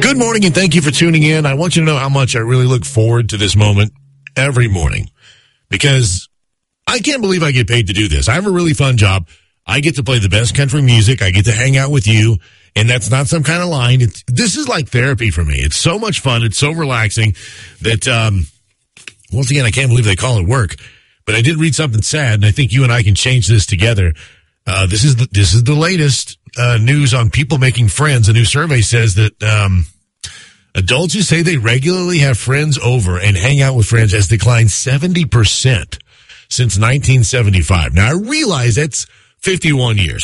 Good morning, and thank you for tuning in. I want you to know how much I really look forward to this moment every morning, because I can't believe I get paid to do this. I have a really fun job. I get to play the best country music. I get to hang out with you, and that's not some kind of line. This is like therapy for me. It's so much fun. It's so relaxing that, once again, I can't believe they call it work. But I did read something sad, and I think you and I can change this together. This is the latest news on people making friends. A new survey says that adults who say they regularly have friends over and hang out with friends has declined 70% since 1975. Now, I realize that's 51 years.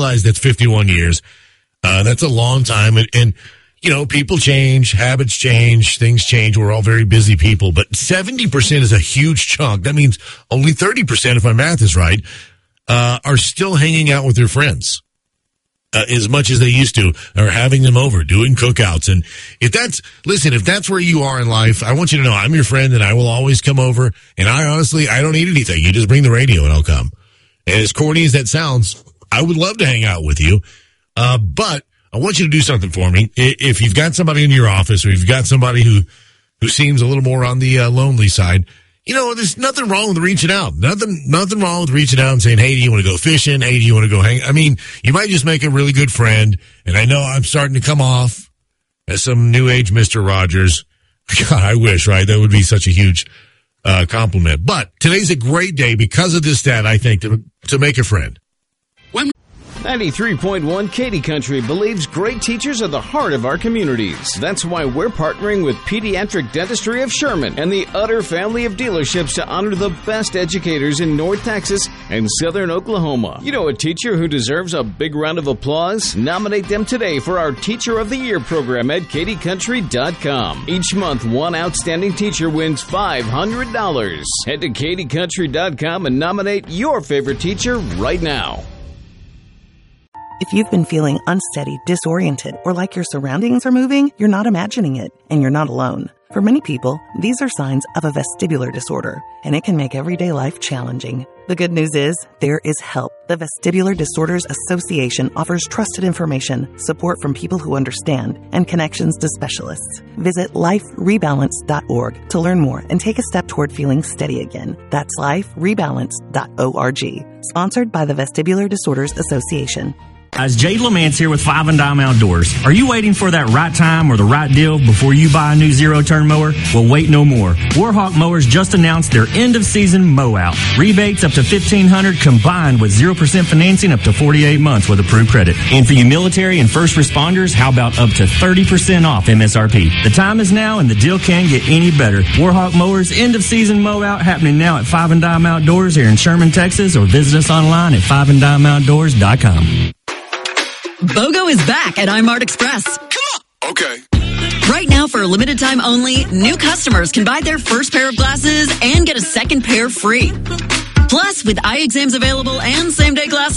That's a long time. And, you know, people change, habits change, things change. We're all very busy people. But 70% is a huge chunk. That means only 30%, if my math is right, are still hanging out with their friends as much as they used to, or having them over, doing cookouts. And if that's where you are in life, I want you to know I'm your friend and I will always come over. And I don't need anything. You just bring the radio and I'll come. And as corny as that sounds, I would love to hang out with you. But I want you to do something for me. If you've got somebody in your office, or you've got somebody who seems a little more on the lonely side, you know, there's nothing wrong with reaching out. Nothing wrong with reaching out and saying, hey, do you want to go fishing? Hey, do you want to go hang? I mean, you might just make a really good friend. And I know I'm starting to come off as some new age Mr. Rogers. God, I wish, right? That would be such a huge compliment. But today's a great day because of this stat, I think, to make a friend. 93.1 Katy Country believes great teachers are the heart of our communities. That's why we're partnering with Pediatric Dentistry of Sherman and the Utter family of dealerships to honor the best educators in North Texas and Southern Oklahoma. You know a teacher who deserves a big round of applause? Nominate them today for our Teacher of the Year program at katycountry.com. Each month, one outstanding teacher wins $500. Head to katycountry.com and nominate your favorite teacher right now. If you've been feeling unsteady, disoriented, or like your surroundings are moving, you're not imagining it, and you're not alone. For many people, these are signs of a vestibular disorder, and it can make everyday life challenging. The good news is, there is help. The Vestibular Disorders Association offers trusted information, support from people who understand, and connections to specialists. Visit liferebalance.org to learn more and take a step toward feeling steady again. That's liferebalance.org. Sponsored by the Vestibular Disorders Association. Guys, Jade Lamance here with Five and Dime Outdoors. Are you waiting for that right time or the right deal before you buy a new zero-turn mower? Well, wait no more. Warhawk Mowers just announced their end-of-season mow-out. Rebates up to $1,500 combined with 0% financing up to 48 months with approved credit. And for you military and first responders, how about up to 30% off MSRP? The time is now and the deal can't get any better. Warhawk Mowers end-of-season mow-out happening now at Five and Dime Outdoors here in Sherman, Texas, or visit us online at fiveanddimeoutdoors.com. BOGO is back at iMart Express. Come on. Okay. Right now, for a limited time only, new customers can buy their first pair of glasses and get a second pair free. Plus, with eye exams available and same-day glasses,